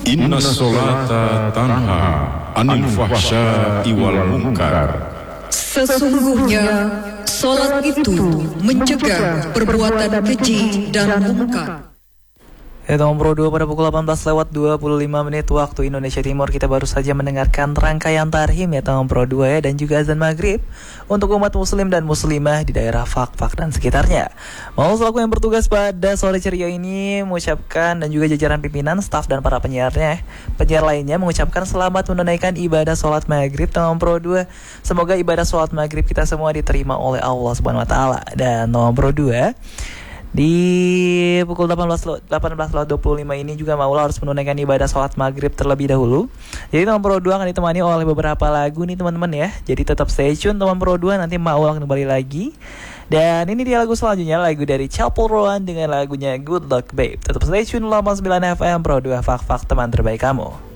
Inna sholata tanha anil fahsya'i wal munkar. Sesungguhnya salat itu mencegah perbuatan keji dan munkar. Nomor 2 pada pukul 18:25 waktu Indonesia Timur. Kita baru saja mendengarkan rangkaian tarhim nomor 2 dan juga azan maghrib untuk umat muslim dan muslimah di daerah Fak-Fak dan sekitarnya. Mau selaku yang bertugas pada sore ceria ini mengucapkan, dan juga jajaran pimpinan, staf dan para penyiar lainnya mengucapkan selamat menunaikan ibadah sholat maghrib nomor 2. Semoga ibadah sholat maghrib kita semua diterima oleh Allah Subhanahu Wa Taala. Dan nomor 2 di pukul 18.25 ini juga Maula harus menunaikan ibadah sholat maghrib terlebih dahulu. Jadi nomor 2 akan ditemani oleh beberapa lagu nih teman-teman ya. Jadi tetap stay tune nomor 2, nanti Maula akan kembali lagi. Dan ini dia lagu selanjutnya, lagu dari Chapel Roan dengan lagunya Good Luck Babe. Tetap stay tune 89 FM Pro 2 Fak-Fak, teman terbaik kamu.